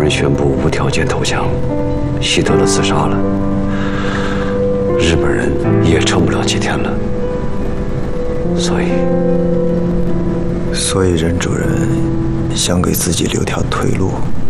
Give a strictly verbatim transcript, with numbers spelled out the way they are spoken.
人宣布无条件投降，希特勒自杀了，日本人也撑不了几天了。所以， 所以任主任想给自己留条退路。